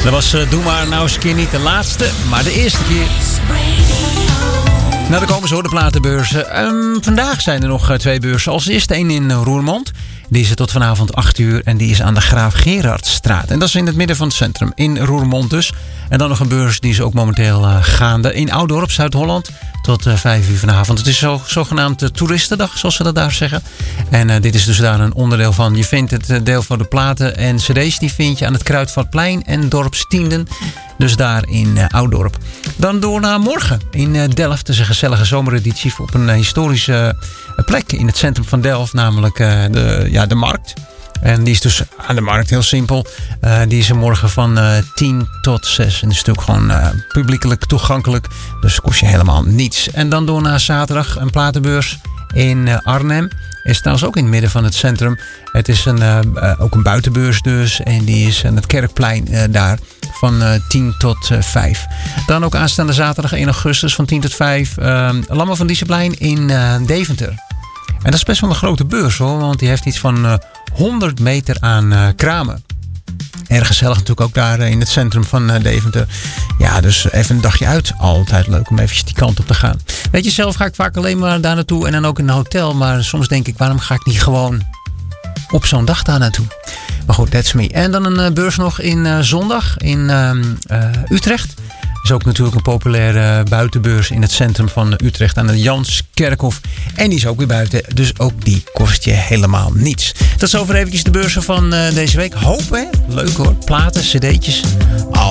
Dat was Doe maar nou eens een keer niet de laatste, maar de eerste keer. Nou, dan komen zo de platenbeurzen. Vandaag zijn er nog 2 beurzen. Als eerste één in Roermond. Die is er tot vanavond 8 uur en die is aan de Graaf Gerardstraat. En dat is in het midden van het centrum, in Roermond dus. En dan nog een beurs die is ook momenteel gaande in Oudorp, Zuid-Holland. Tot 5 uur vanavond. Het is zogenaamd toeristendag, zoals ze dat daar zeggen. En dit is dus daar een onderdeel van. Je vindt het deel van de platen en cd's, die vind je aan het Kruidvatplein en Dorpstienden. Dus daar in Oudorp. Dan door naar morgen in Delft. Dat is een gezellige zomereditie op een historische plek in het centrum van Delft. Namelijk de Markt. En die is dus aan de Markt, heel simpel. Die is er morgen van 10 tot 6. En dat is natuurlijk gewoon publiekelijk toegankelijk. Dus kost je helemaal niets. En dan door naar zaterdag een platenbeurs in Arnhem. Is trouwens ook in het midden van het centrum. Het is ook een buitenbeurs dus. En die is aan het Kerkplein daar van 10 tot 5. Dan ook aanstaande zaterdag 1 augustus van 10 tot 5. Lamme van Dieseplein in Deventer. En dat is best wel een grote beurs hoor. Want die heeft iets van 100 meter aan kramen. Erg gezellig natuurlijk ook daar in het centrum van Deventer. Ja, dus even een dagje uit. Altijd leuk om eventjes die kant op te gaan. Weet je, zelf ga ik vaak alleen maar daar naartoe en dan ook in een hotel. Maar soms denk ik, waarom ga ik niet gewoon op zo'n dag daar naartoe? Maar goed, that's me. En dan een beurs nog in zondag in Utrecht. Is ook natuurlijk een populaire buitenbeurs in het centrum van Utrecht aan de Janskerkhof. En die is ook weer buiten, dus ook die kost je helemaal niets. Tot zover eventjes de beurzen van deze week. Hoop hè? Leuk hoor. Platen, cd'tjes.